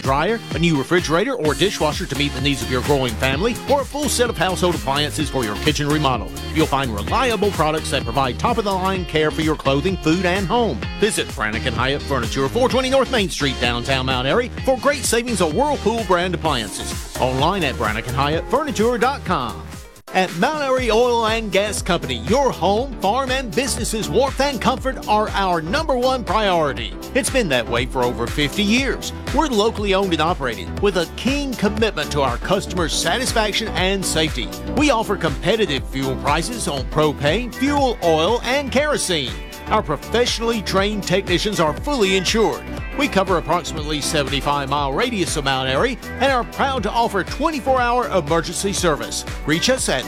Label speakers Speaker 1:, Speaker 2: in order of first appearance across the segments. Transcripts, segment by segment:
Speaker 1: dryer, a new refrigerator or dishwasher to meet the needs of your growing family, or a full set of household appliances for your kitchen remodel. You'll find reliable products that provide top-of-the-line care for your clothing, food, and home. Visit Brannick & Hyatt Furniture, 420 North Main Street, downtown Mount Airy, for great savings on Whirlpool brand appliances. Online at BrannickandHyattFurniture.com. At Mount Airy Oil and Gas Company, your home, farm, and business's warmth and comfort are our #1 priority. It's been that way for over 50 years. We're locally owned and operated with a keen commitment to our customers' satisfaction and safety. We offer competitive fuel prices on propane, fuel oil, and kerosene. Our professionally trained technicians are fully insured. We cover approximately 75-mile radius of Mount Airy and are proud to offer 24-hour emergency service. Reach us at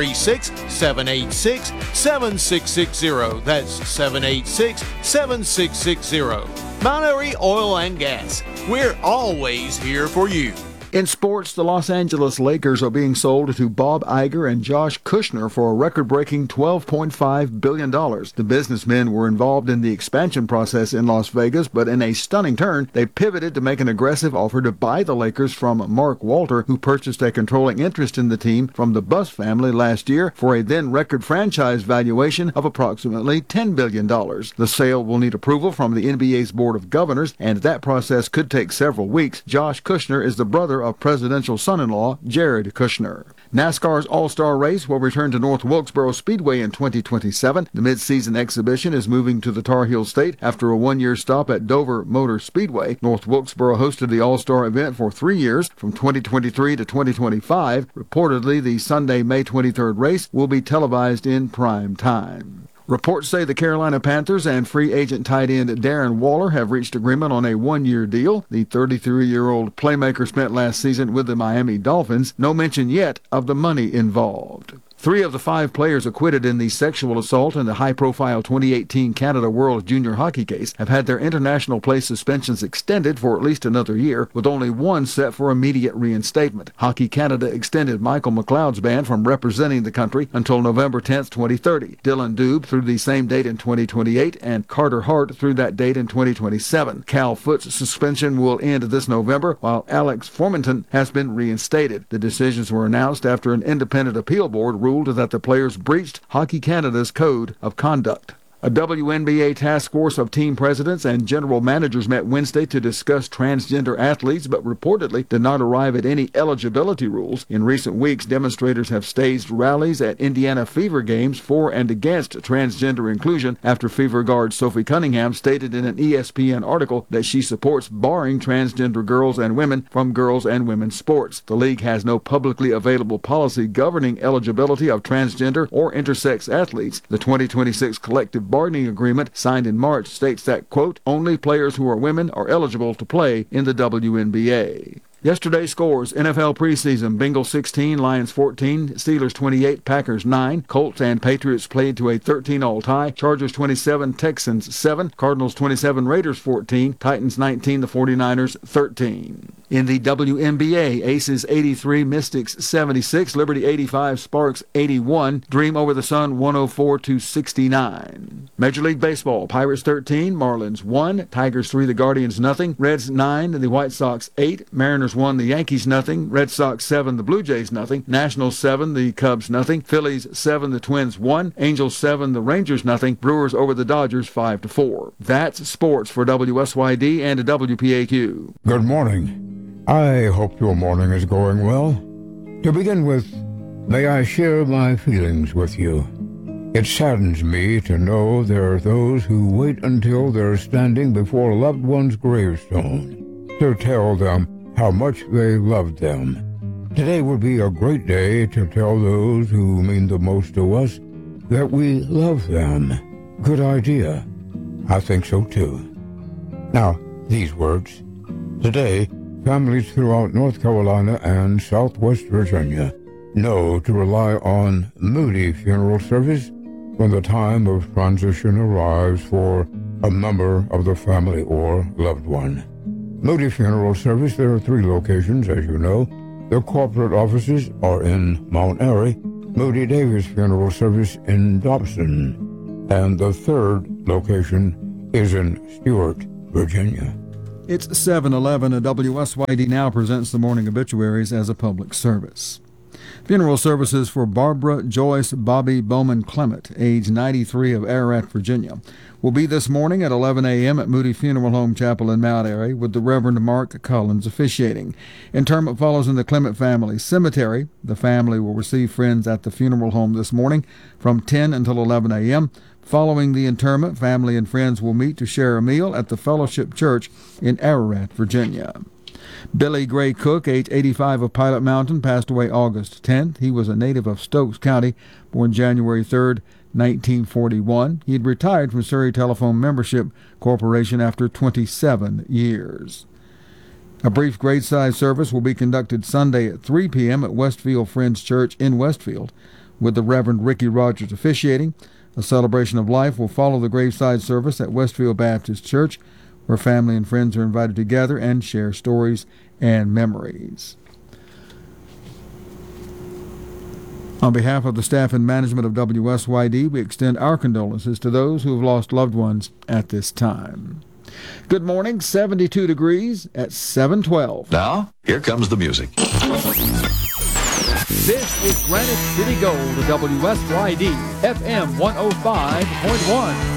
Speaker 1: 336-786-7660. That's 786-7660. Mount Airy Oil and Gas. We're always here for you.
Speaker 2: In sports, the Los Angeles Lakers are being sold to Bob Iger and Josh Kushner for a record-breaking $12.5 billion. The businessmen were involved in the expansion process in Las Vegas, but in a stunning turn, they pivoted to make an aggressive offer to buy the Lakers from Mark Walter, who purchased a controlling interest in the team from the Buss family last year for a then-record franchise valuation of approximately $10 billion. The sale will need approval from the NBA's Board of Governors, and that process could take several weeks. Josh Kushner is the brother of presidential son-in-law Jared Kushner. NASCAR's All-Star Race will return to North Wilkesboro Speedway in 2027. The mid-season exhibition is moving to the Tar Heel State after a one-year stop at Dover Motor Speedway. North Wilkesboro hosted the All-Star event for 3 years, from 2023 to 2025. Reportedly, the Sunday, May 23rd race will be televised in prime time. Reports say the Carolina Panthers and free agent tight end Darren Waller have reached agreement on a one-year deal. The 33-year-old playmaker spent last season with the Miami Dolphins. No mention yet of the money involved. 3 of the 5 players acquitted in the sexual assault in the high-profile 2018 Canada World Junior Hockey case have had their international play suspensions extended for at least another year, with only one set for immediate reinstatement. Hockey Canada extended Michael McLeod's ban from representing the country until November 10, 2030. Dylan Dube through the same date in 2028, and Carter Hart through that date in 2027. Cal Foot's suspension will end this November, while Alex Formenton has been reinstated. The decisions were announced after an independent appeal board ruled that the players breached Hockey Canada's code of conduct. A WNBA task force of team presidents and general managers met Wednesday to discuss transgender athletes, but reportedly did not arrive at any eligibility rules. In recent weeks, demonstrators have staged rallies at Indiana Fever games for and against transgender inclusion after Fever guard Sophie Cunningham stated in an ESPN article that she supports barring transgender girls and women from girls and women's sports. The league has no publicly available policy governing eligibility of transgender or intersex athletes. The 2026 collective bargaining agreement signed in March states that, quote, only players who are women are eligible to play in the WNBA. Yesterday's scores: NFL preseason, Bengals 16, Lions 14, Steelers 28, Packers 9, Colts and Patriots played to a 13-all tie, Chargers 27, Texans 7, Cardinals 27, Raiders 14, Titans 19, the 49ers 13. In the WNBA, Aces 83, Mystics 76, Liberty 85, Sparks 81, Dream over the Sun 104-69. Major League Baseball, Pirates 13, Marlins 1, Tigers 3, the Guardians nothing, Reds 9, the White Sox 8, Mariners 1, the Yankees nothing, Red Sox 7, the Blue Jays nothing, Nationals 7, the Cubs nothing, Phillies 7, the Twins 1, Angels 7, the Rangers nothing, Brewers over the Dodgers 5-4. That's sports for WSYD and WPAQ.
Speaker 3: Good morning. I hope your morning is going well. To begin with, may I share my feelings with you. It saddens me to know there are those who wait until they're standing before a loved one's gravestone to tell them how much they loved them. Today would be a great day to tell those who mean the most to us that we love them. Good idea. I think so too. Now, these words. Today, families throughout North Carolina and Southwest Virginia know to rely on Moody Funeral Service when the time of transition arrives for a member of the family or loved one. Moody Funeral Service, there are 3 locations, as you know. Their corporate offices are in Mount Airy, Moody Davis Funeral Service in Dobson, and the 3rd location is in Stuart, Virginia.
Speaker 2: It's 7:11, and WSYD Now presents the morning obituaries as a public service. Funeral services for Barbara Joyce Bobby Bowman Clement, age 93, of Ararat, Virginia, will be this morning at 11 a.m. at Moody Funeral Home Chapel in Mount Airy, with the Reverend Mark Collins officiating. Interment follows in the Clement family cemetery. The family will receive friends at the funeral home this morning from 10 until 11 a.m. Following the interment, family and friends will meet to share a meal at the Fellowship Church in Ararat, Virginia. Billy Gray Cook, age 85, of Pilot Mountain, passed away August 10th. He was a native of Stokes County, born January 3rd, 1941. He had retired from Surrey Telephone Membership Corporation after 27 years. A brief graveside service will be conducted Sunday at 3 p.m. at Westfield Friends Church in Westfield, with the Reverend Ricky Rogers officiating. A celebration of life will follow the graveside service at Westfield Baptist Church, where family and friends are invited to gather and share stories and memories. On behalf of the staff and management of WSYD, we extend our condolences to those who have lost loved ones at this time. Good morning, 72 degrees at 7:12.
Speaker 4: Now, here comes the music.
Speaker 2: This is Granite City Gold, WSYD FM 105.1.